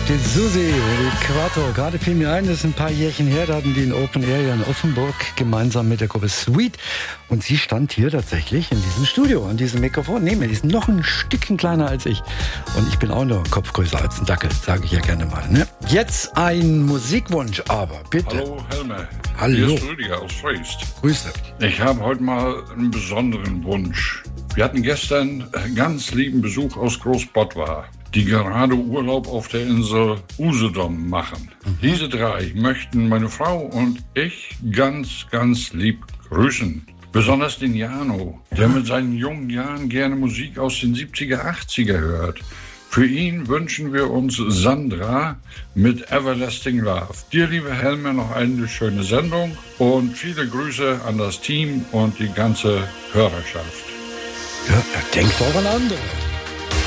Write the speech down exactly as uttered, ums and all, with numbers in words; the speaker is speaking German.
Die Susi, die Quattro. Gerade fiel mir ein, das ist ein paar Jährchen her, da hatten die in Open Area in Offenburg gemeinsam mit der Gruppe Sweet. Und sie stand hier tatsächlich in diesem Studio, an diesem Mikrofon. Nee, die ist noch ein Stückchen kleiner als ich. Und ich bin auch nur Kopf größer als ein Dackel, sage ich ja gerne mal. Ne? Jetzt ein Musikwunsch, aber bitte. Hallo Helme. Hallo. Hier ist Rüdiger aus Freest. Grüße. Ich habe heute mal einen besonderen Wunsch. Wir hatten gestern ganz lieben Besuch aus Großbottwar, die gerade Urlaub auf der Insel Usedom machen. Mhm. Diese drei möchten meine Frau und ich ganz, ganz lieb grüßen. Besonders den Jano, der mit seinen jungen Jahren gerne Musik aus den siebziger, achtziger hört. Für ihn wünschen wir uns Sandra mit Everlasting Love. Dir, liebe Helme, noch eine schöne Sendung und viele Grüße an das Team und die ganze Hörerschaft. Ja, denkt auch an andere.